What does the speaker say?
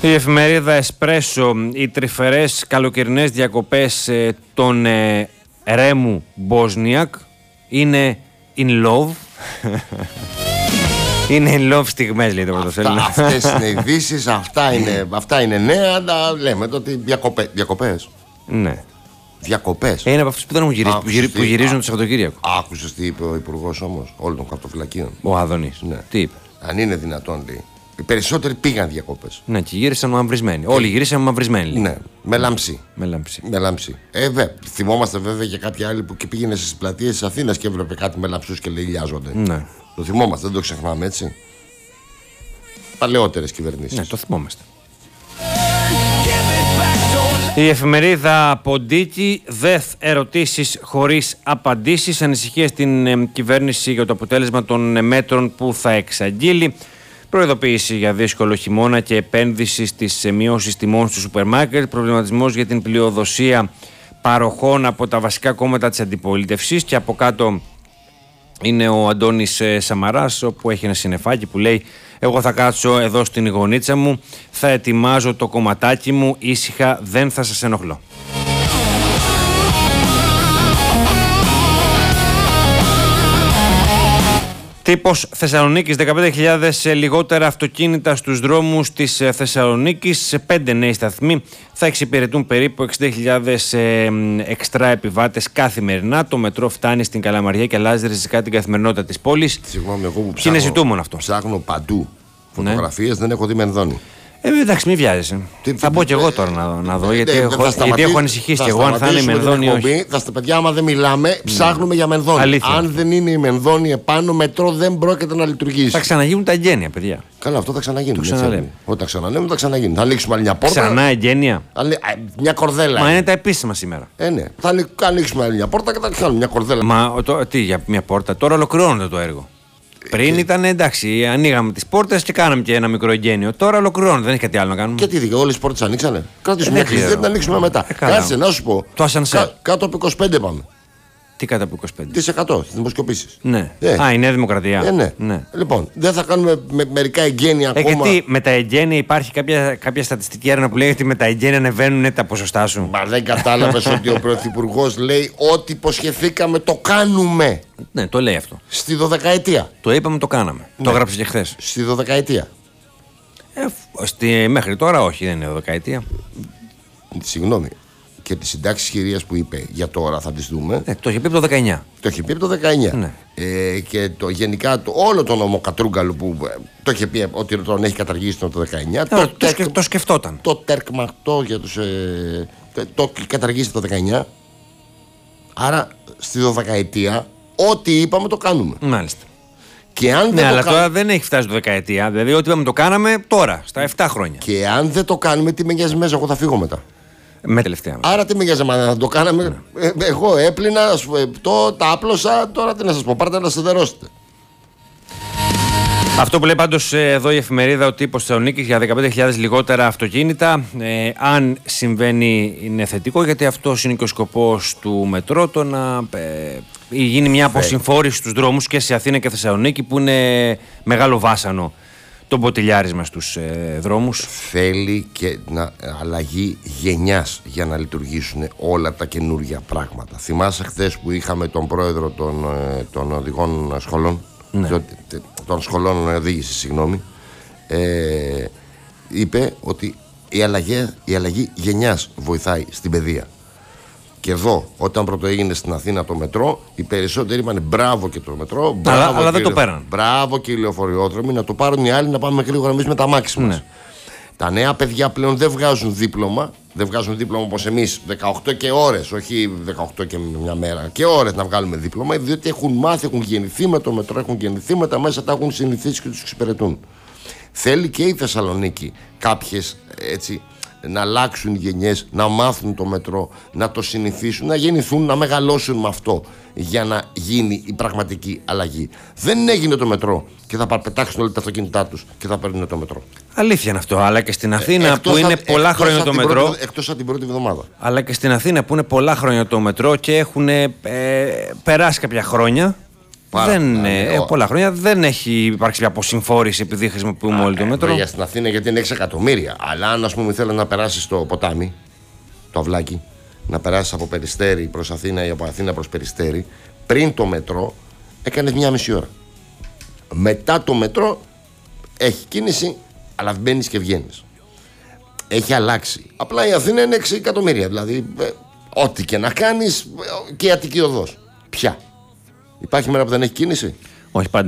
Η εφημερίδα Εσπρέσο, οι τρυφερές καλοκαιρινές διακοπές των Ρέμου Μπόσνιακ είναι in love. Είναι in love στιγμές, λέει το πρωτοσέλιδο. Αυτές είναι ειδήσεις, αυτά είναι νέα, αλλά λέμε ότι διακοπές. Ναι. Διακοπές. Είναι από αυτούς που δεν έχουν γυρίσει, που γυρίζουν το Σαββατοκύριακο. Άκουσες τι είπε ο υπουργός όμως όλων των χαρτοφυλακίων? Ο Άδωνης. Ναι. Τι είπε? Αν είναι δυνατόν, λέει. Οι περισσότεροι πήγαν διακοπές. Ναι, και γύρισαν μαυρισμένοι. Όλοι γυρίσαν μαυρισμένοι. Ναι, με λάμψη. Με λάμψη. Θυμόμαστε βέβαια και κάποιοι άλλοι που και πήγαινε στις πλατείες της Αθήνας και έβλεπε κάτι με λαμψούς και λέει λιάζονται. Ναι. Το θυμόμαστε, δεν το ξεχνάμε, έτσι. Παλαιότερες κυβερνήσεις. Ναι, το θυμόμαστε. Η εφημερίδα Ποντίκη, ΔΕΘ ερωτήσεις χωρίς απαντήσεις, ανησυχία στην κυβέρνηση για το αποτέλεσμα των μέτρων που θα εξαγγείλει, προειδοποίηση για δύσκολο χειμώνα και επένδυση στις μειώσεις τιμών του σούπερ μάρκετ, προβληματισμός για την πλειοδοσία παροχών από τα βασικά κόμματα της αντιπολίτευσης, και από κάτω είναι ο Αντώνης Σαμαράς, όπου έχει ένα συννεφάκι που λέει: εγώ θα κάτσω εδώ στην γωνίτσα μου, θα ετοιμάζω το κομματάκι μου ήσυχα, δεν θα σας ενοχλώ. Τύπος Θεσσαλονίκης, 15.000 λιγότερα αυτοκίνητα στους δρόμους της Θεσσαλονίκης. 5 νέοι σταθμοί θα εξυπηρετούν περίπου 60.000 εξτρά επιβάτες καθημερινά. Το μετρό φτάνει στην Καλαμαριά και αλλάζει ριζικά την καθημερινότητα της πόλης. Συγγνώμη, εγώ που είναι ζητούμενο αυτό. Ψάχνω παντού φωτογραφίες, δεν έχω δει Μενδώνη. Εντάξει, μην βιάζεσαι. Θα μπω κι εγώ τώρα να δω, γιατί έχω ανησυχήσει κι εγώ αν θα είναι η Μενδώνη ή όχι. Παιδιά, άμα δεν μιλάμε, ψάχνουμε για Μενδώνη. Αλήθεια. Αν δεν είναι η Μενδώνη επάνω, μετρό δεν πρόκειται να λειτουργήσει. Θα ξαναγίνουν τα εγγένεια, παιδιά. Καλά, αυτό θα ξαναγίνουν. Όταν ξαναλέμε, θα ξαναγίνουν. Θα ανοίξουμε άλλη μια πόρτα. Ξανά εγγένεια. Μια κορδέλα. Μα είναι τα επίσημα σήμερα. Ναι. Θα ανοίξουμε άλλη μια πόρτα και θα κάνουμε μια κορδέλα. Μα τι για μια πόρτα, τώρα ολοκληρώνεται το έργο. Πριν ήταν εντάξει, ανοίγαμε τις πόρτες και κάναμε και ένα μικρό εγγένειο. Τώρα ολοκληρώνεται, δεν έχει κάτι άλλο να κάνουμε. Και τι δίκαιο, όλες τις πόρτες ανοίξανε. Κρατήσουμε μια κλειστή, δεν ανοίξουμε μετά. Κάτσε να σου πω. Το ασανσέρ. Κάτω από 25 πάμε. Τι κάτω από 25%? Στις δημοσκοπήσεις. Ναι. Η Νέα Δημοκρατία. Ναι. Λοιπόν, δεν θα κάνουμε μερικά εγγένεια ακόμα. Γιατί με τα εγγένεια υπάρχει κάποια στατιστική έρευνα που λέει ότι με τα εγγένεια ανεβαίνουν τα ποσοστά σου? Μα δεν κατάλαβες ότι ο Πρωθυπουργός λέει ότι υποσχεθήκαμε το κάνουμε? Ναι, το λέει αυτό. Στη 12ετία. Το είπαμε, το κάναμε. Ναι. Το έγραψε και χθες. Στη 12ετία. Μέχρι τώρα όχι, δεν είναι 12ετία. Συγγνώμη. Και τις συντάξεις χειρίας που είπε για τώρα θα τις δούμε. Το είχε πει από το 19. Το είχε πει από το 19. Ναι. Και γενικά όλο τον νομοκατρούγκαλο που το είχε πει ότι τον έχει καταργήσει το 19. Το σκεφτόταν. Το τέρκμακτό για τους. Το καταργήσει το 19. Άρα στη 12ετία ό,τι είπαμε το κάνουμε. Μάλιστα. Και αν ναι, αλλά τώρα δεν έχει φτάσει το 12ετία. Δηλαδή ό,τι είπαμε το κάναμε τώρα, στα 7 χρόνια. Και αν δεν το κάνουμε, τι με νοιάζει μέσα, εγώ θα φύγω μετά. Με τελευταία. Άρα τι με νοιάζει να το κάναμε. Εγώ έπλυνα, τα άπλωσα, τώρα τι να σας πω, πάρτε να σιδερώσετε. Αυτό που λέει πάντως εδώ η εφημερίδα, ο τύπος Θεσσαλονίκης, για 15.000 λιγότερα αυτοκίνητα, αν συμβαίνει είναι θετικό, γιατί αυτός είναι και ο σκοπός του μετρό, το να γίνει μια αποσυμφόρηση στους δρόμους και σε Αθήνα και Θεσσαλονίκη, που είναι μεγάλο βάσανο το μποτιλιάρισμα στους δρόμους. Θέλει και αλλαγή γενιάς για να λειτουργήσουν όλα τα καινούργια πράγματα. Θυμάσαι χθες που είχαμε τον πρόεδρο των οδηγών σχολών, ναι. των σχολών οδήγησης, συγγνώμη, είπε ότι η αλλαγή γενιάς βοηθάει στην παιδεία. Και εδώ, όταν πρώτο έγινε στην Αθήνα το μετρό, οι περισσότεροι είπαν μπράβο και το μετρό. Αλλά δεν το πέραν. Μπράβο και οι λεωφοριόδρομοι, να το πάρουν οι άλλοι να πάμε γρήγορα εμείς με τα αμάξι μας. Ναι. Τα νέα παιδιά πλέον δεν βγάζουν δίπλωμα. Δεν βγάζουν δίπλωμα όπως εμείς, 18 και ώρες, όχι 18 και μια μέρα. Και ώρες να βγάλουμε δίπλωμα, διότι έχουν μάθει, έχουν γεννηθεί με το μετρό, έχουν γεννηθεί με τα μέσα, τα έχουν συνηθίσει και τους εξυπηρετούν. Θέλει και η Θεσσαλονίκη κάποιες έτσι. Να αλλάξουν γενιές, να μάθουν το μετρό, να το συνηθίσουν, να γεννηθούν, να μεγαλώσουν με αυτό για να γίνει η πραγματική αλλαγή. Δεν έγινε το μετρό και θα πετάξουν όλοι τα αυτοκίνητά τους και θα παίρνουν το μετρό. Αλήθεια είναι αυτό, αλλά και στην Αθήνα που είναι πολλά χρόνια το μετρό. Εκτός από την πρώτη εβδομάδα. Αλλά και στην Αθήνα που είναι πολλά χρόνια το μετρό και έχουν περάσει κάποια χρόνια Πολλά χρόνια δεν έχει υπάρξει αποσυμφόρηση επειδή χρησιμοποιούμε όλο το μέτρο. Για στην Αθήνα γιατί είναι 6 εκατομμύρια. Αλλά αν ας πούμε θέλει να περάσει στο ποτάμι, το αυλάκι, να περάσει από Περιστέρι προς Αθήνα ή από Αθήνα προς Περιστέρι, πριν το μετρό έκανες 1,5 ώρα. Μετά το μετρό έχει κίνηση, αλλά μπαίνεις και βγαίνεις. Έχει αλλάξει. Απλά η Αθήνα είναι 6 εκατομμύρια. Δηλαδή, ό,τι και να κάνεις, και η Αττική Οδός. Πια. Υπάρχει μέρα που δεν έχει κίνηση? Όχι, πάντα